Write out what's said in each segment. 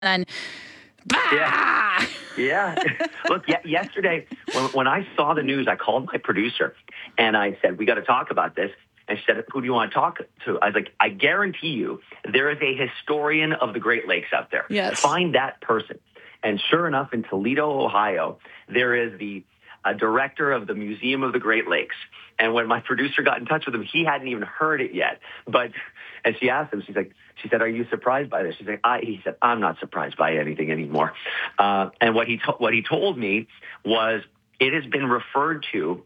then, bah! Yeah. Look, yesterday when I saw the news, I called my producer and I said, we got to talk about this. And she said, who do you want to talk to? I was like, I guarantee you there is a historian of the Great Lakes out there. Yes. Find that person. And sure enough, in Toledo, Ohio, there is the director of the Museum of the Great Lakes. And when my producer got in touch with him, he hadn't even heard it yet. And she asked him, she said, are you surprised by this? She's like, he said, I'm not surprised by anything anymore. And what he told me was it has been referred to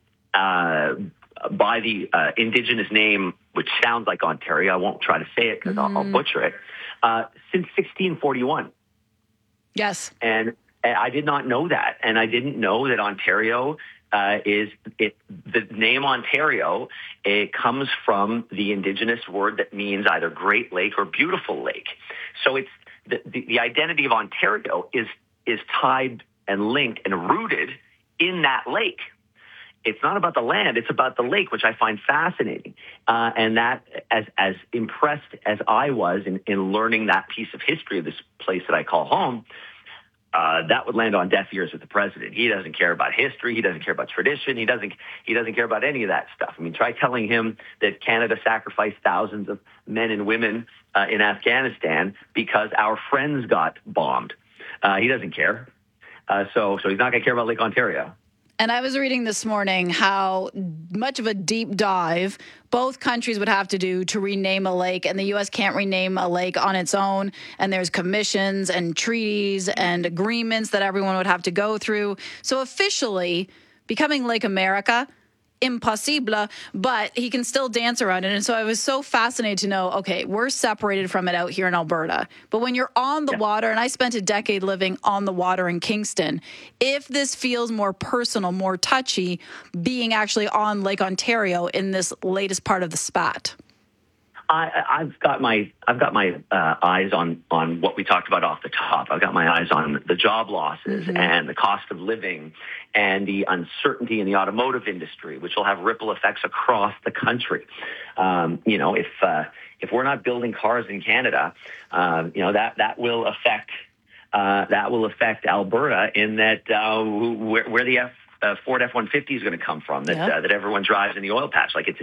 by the indigenous name, which sounds like Ontario. I won't try to say it because I'll butcher it, since 1641. Yes. And I did not know that. And I didn't know that Ontario the name Ontario, it comes from the indigenous word that means either Great Lake or Beautiful Lake. So it's the identity of Ontario is tied and linked and rooted in that lake. It's not about the land, it's about the lake, which I find fascinating. And that, as impressed as I was in learning that piece of history of this place that I call home, that would land on deaf ears with the president. He doesn't care about history. He doesn't care about tradition. He doesn't care about any of that stuff. I mean, try telling him that Canada sacrificed thousands of men and women in Afghanistan because our friends got bombed. He doesn't care. So he's not going to care about Lake Ontario. And I was reading this morning how much of a deep dive both countries would have to do to rename a lake, and the U.S. can't rename a lake on its own, and there's commissions and treaties and agreements that everyone would have to go through. So officially, becoming Lake America, impossible, but he can still dance around it. And so I was so fascinated to know, okay, we're separated from it out here in Alberta. But when you're on the water, and I spent a decade living on the water in Kingston, if this feels more personal, more touchy, being actually on Lake Ontario in this latest part of the spat. I've got my eyes on what we talked about off the top. I've got my eyes on the job losses and the cost of living and the uncertainty in the automotive industry, which will have ripple effects across the country. If we're not building cars in Canada, that will affect Alberta in that where the Ford F-150 is going to come from that everyone drives in the oil patch. Like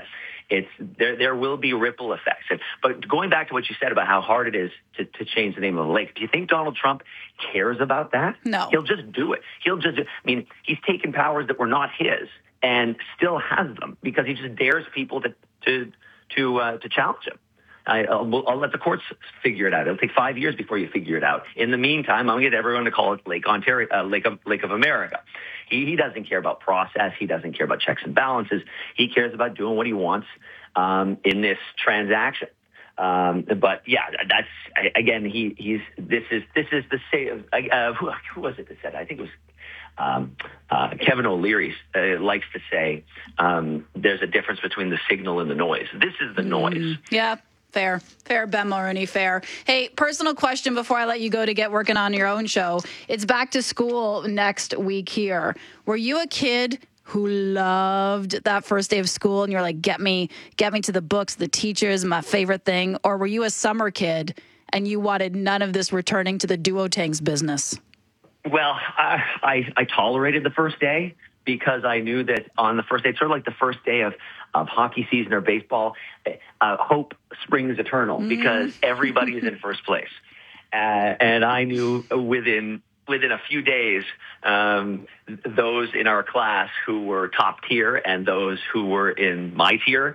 there will be ripple effects. But going back to what you said about how hard it is to change the name of the lake, do you think Donald Trump cares about that? No. He'll just do it. He's taken powers that were not his and still has them because he just dares people to challenge him. I'll let the courts figure it out. It'll take 5 years before you figure it out. In the meantime, I'm going to get everyone to call it Lake Ontario, Lake of America. He doesn't care about process. He doesn't care about checks and balances. He cares about doing what he wants in this transaction. But yeah, that's again. This is the say of who was it that said? I think it was Kevin O'Leary likes to say there's a difference between the signal and the noise. This is the noise. Yeah. Fair, Ben Mulroney, fair. Hey, personal question before I let you go to get working on your own show. It's back to school next week here. Were you a kid who loved that first day of school and you're like, get me to the books, the teachers, my favorite thing? Or were you a summer kid and you wanted none of this returning to the duotangs business? Well, I tolerated the first day because I knew that on the first day, it's sort of like the first day of hockey season or baseball, hope springs eternal because everybody is in first place. And I knew within a few days, those in our class who were top tier and those who were in my tier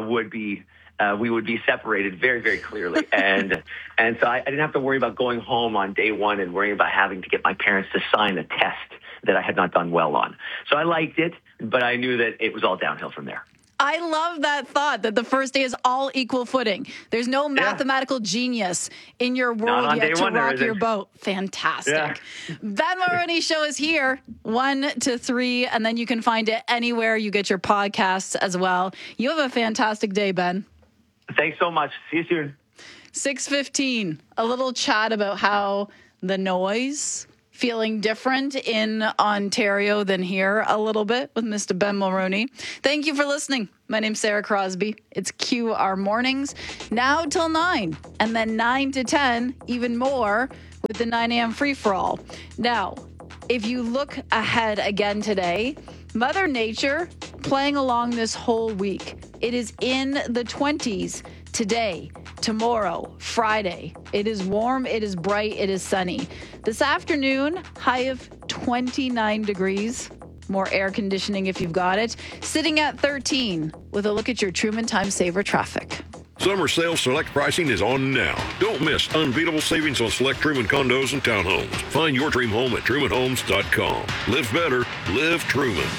we would be separated very, very clearly. And so I didn't have to worry about going home on day one and worrying about having to get my parents to sign a test that I had not done well on. So I liked it, but I knew that it was all downhill from there. I love that thought that the first day is all equal footing. There's no mathematical genius in your world yet to rock your boat. Fantastic. Yeah. Ben Mulroney Show is here 1 to 3, and then you can find it anywhere you get your podcasts as well. You have a fantastic day, Ben. Thanks so much. See you soon. 6:15, a little chat about how the noise feeling different in Ontario than here a little bit with Mr. Ben Mulroney. Thank you for listening. My name's Sarah Crosby. It's QR Mornings, now till 9. And then 9 to 10, even more with the 9 a.m. free-for-all. Now, if you look ahead again today, Mother Nature playing along this whole week. It is in the 20s today, tomorrow, Friday. It is warm, it is bright, it is sunny. This afternoon, high of 29 degrees. More air conditioning if you've got it. Sitting at 13 with a look at your Truman Time Saver traffic. Summer sales select pricing is on now. Don't miss unbeatable savings on select Truman condos and townhomes. Find your dream home at TrumanHomes.com. Live better. Live Truman.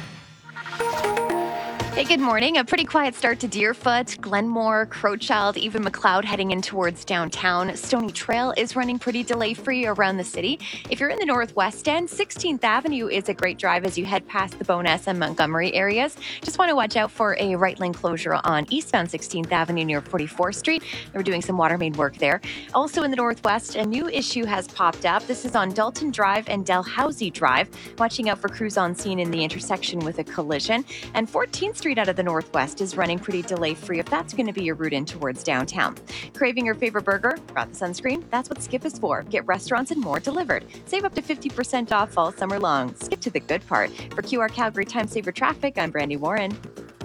Hey, good morning. A pretty quiet start to Deerfoot, Glenmore, Crowchild, even McLeod heading in towards downtown. Stony Trail is running pretty delay-free around the city. If you're in the Northwest End, 16th Avenue is a great drive as you head past the Bowness and Montgomery areas. Just want to watch out for a right lane closure on eastbound 16th Avenue near 44th Street. They were doing some water main work there. Also in the Northwest, a new issue has popped up. This is on Dalton Drive and Dalhousie Drive. Watching out for crews on scene in the intersection with a collision. And 14th Street out of the Northwest is running pretty delay-free if that's going to be your route in towards downtown. Craving your favorite burger? Brought the sunscreen? That's what Skip is for. Get restaurants and more delivered. Save up to 50% off all summer long. Skip to the good part. For QR Calgary Time Saver Traffic, I'm Brandy Warren.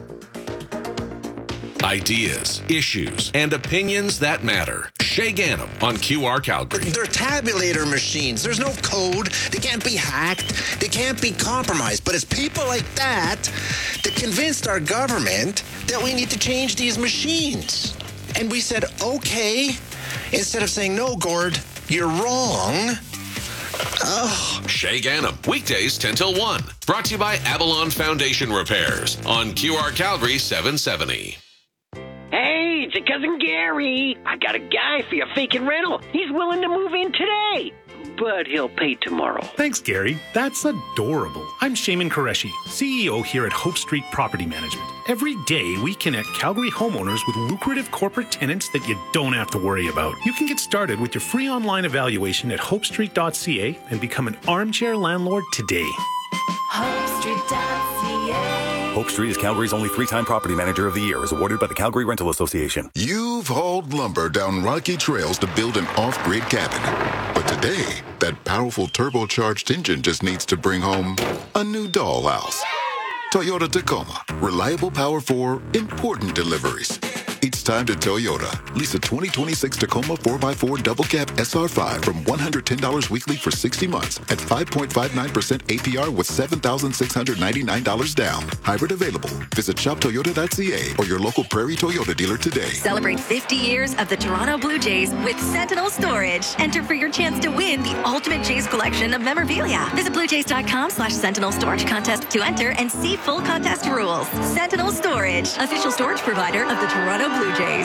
Ideas, issues, and opinions that matter. Shay Ganem on QR Calgary. They're tabulator machines. There's no code. They can't be hacked. They can't be compromised. But it's people like that that convinced our government that we need to change these machines. And we said, okay, instead of saying, no, Gord, you're wrong. Oh. Shay Ganem, weekdays 10 till 1. Brought to you by Avalon Foundation Repairs on QR Calgary 770. Hey, it's your cousin Gary. I got a guy for your vacant rental. He's willing to move in today, but he'll pay tomorrow. Thanks, Gary. That's adorable. I'm Shaman Qureshi, CEO here at Hope Street Property Management. Every day, we connect Calgary homeowners with lucrative corporate tenants that you don't have to worry about. You can get started with your free online evaluation at hopestreet.ca and become an armchair landlord today. HopeStreet.ca. Hope Street is Calgary's only 3-time Property Manager of the Year, is awarded by the Calgary Rental Association. You've hauled lumber down rocky trails to build an off-grid cabin. But today, that powerful turbocharged engine just needs to bring home a new dollhouse. Toyota Tacoma. Reliable power for important deliveries. It's time to Toyota. Lease a 2026 Tacoma 4x4 double cab SR5 from $110 weekly for 60 months at 5.59% APR with $7,699 down. Hybrid available. Visit shoptoyota.ca or your local Prairie Toyota dealer today. Celebrate 50 years of the Toronto Blue Jays with Sentinel Storage. Enter for your chance to win the ultimate Jays collection of memorabilia. Visit bluejays.com/Sentinel Storage Contest to enter and see full contest rules. Sentinel Storage, official storage provider of the Toronto Blue Jays.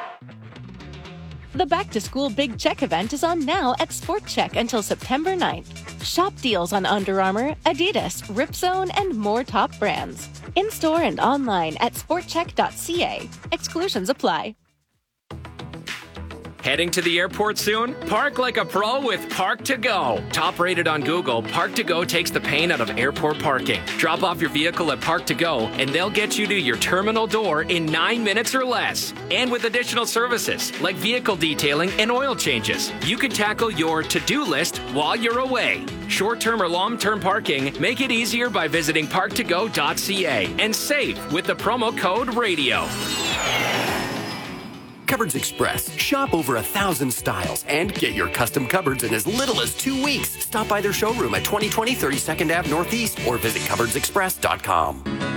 The Back to School Big Check event is on now at Sport Check until September 9th. Shop deals on Under Armour, Adidas, Ripzone, and more top brands. In-store and online at sportcheck.ca. Exclusions apply. Heading to the airport soon? Park like a pro with Park to Go. Top rated on Google, Park to Go takes the pain out of airport parking. Drop off your vehicle at Park to Go and they'll get you to your terminal door in 9 minutes or less. And with additional services like vehicle detailing and oil changes, you can tackle your to-do list while you're away. Short-term or long-term parking, make it easier by visiting parktogo.ca and save with the promo code RADIO. Cupboards Express. Shop over 1,000 styles and get your custom cupboards in as little as 2 weeks. Stop by their showroom at 2020 32nd Ave Northeast or visit cupboardsexpress.com.